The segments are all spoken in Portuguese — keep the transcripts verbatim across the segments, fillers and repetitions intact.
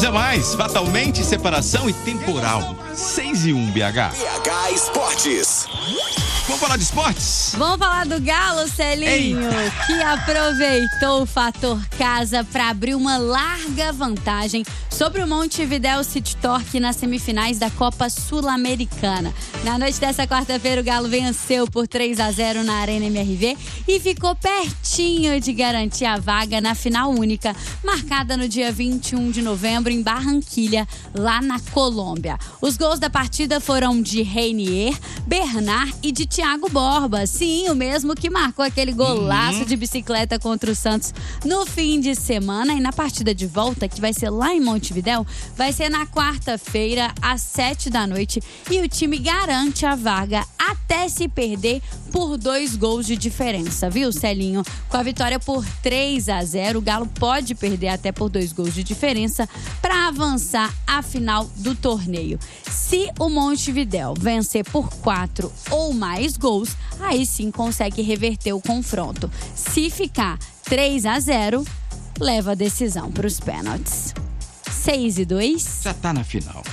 Menos é mais, fatalmente, separação e temporal. seis e um, B H. B H Esportes. Vamos falar de esportes? Vamos falar do Galo, Celinho, Eita. que aproveitou o fator casa para abrir uma larga vantagem sobre o Montevidéu City Torque nas semifinais da Copa Sul-Americana. Na noite dessa quarta-feira, o Galo venceu por três a zero na Arena M R V e ficou pertinho de garantir a vaga na final única, marcada no dia vinte e um de novembro em Barranquilha, lá na Colômbia. Os gols da partida foram de Reinier, Bernard e de Thiago Borba. Sim, o mesmo que marcou aquele golaço uhum. de bicicleta contra o Santos no fim de semana. E na partida de volta, que vai ser lá em Montevidéu, vai ser na quarta-feira, às sete da noite. E o time garante a vaga até se perder por dois gols de diferença, viu, Celinho? Com a vitória por três a zero, o Galo pode perder até por dois gols de diferença para avançar à final do torneio. Se o Montevidéu vencer por quatro ou mais gols, aí sim consegue reverter o confronto. Se ficar três a zero, leva a decisão para os pênaltis. seis e dois. Já tá na final.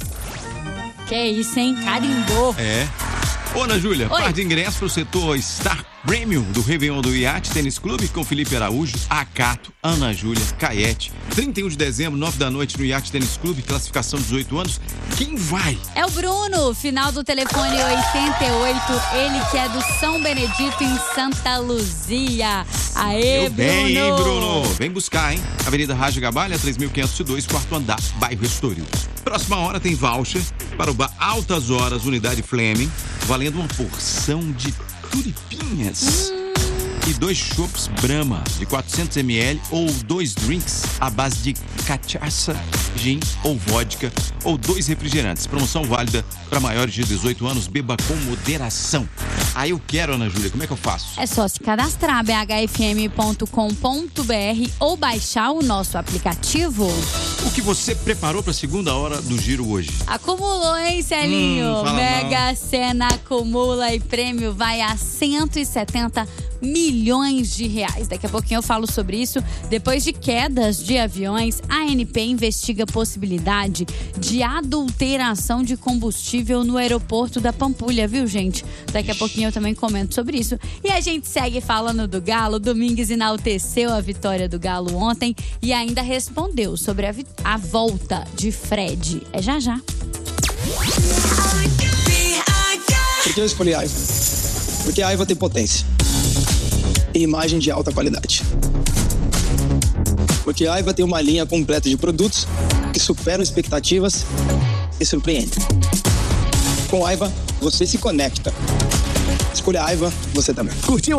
Que isso, hein? Carimbou. É. Ô, Ana Júlia, par de ingressos pro setor Star Premium do Réveillon do Iate Tênis Clube com Felipe Araújo, Acato, Ana Júlia, Caete. trinta e um de dezembro, nove da noite no Iate Tênis Clube, classificação dezoito anos. Quem vai? É o Bruno, final do telefone oitenta e oito. Ele que é do São Benedito em Santa Luzia. Aê, Meu Bruno! Bem, hein, Bruno? Vem buscar, hein? Avenida Rádio Gabalha, três mil quinhentos e dois, quarto andar, bairro Estoril. Próxima hora tem voucher para o bar Altas Horas, unidade Fleming, valendo uma porção de turipinhas. Hum. E dois chopps Brahma de quatrocentos mililitros ou dois drinks à base de cachaça, gin ou vodka ou dois refrigerantes. Promoção válida para maiores de dezoito anos, beba com moderação. Aí eu quero, Ana Júlia, como é que eu faço? É só se cadastrar b h f m ponto com ponto b r ou baixar o nosso aplicativo. O que você preparou para a segunda hora do giro hoje? Acumulou, hein, Celinho? Hum, Mega Sena acumula e prêmio vai a cento e setenta milhões de reais. Daqui a pouquinho eu falo sobre isso. Depois de quedas de aviões, a A N P investiga a possibilidade de adulteração de combustível no aeroporto da Pampulha, viu, gente? Daqui a pouquinho eu também comento sobre isso. E a gente segue falando do Galo. Domingues enalteceu a vitória do Galo ontem e ainda respondeu sobre a, vi- a volta de Fred. É já já. Por que eu escolhi a Aiva? Porque a Aiva tem potência e imagem de alta qualidade. Porque a Aiva tem uma linha completa de produtos que superam expectativas e surpreendem. Com a Aiva, você se conecta. Escolha a Aiva, você também. Curtiu?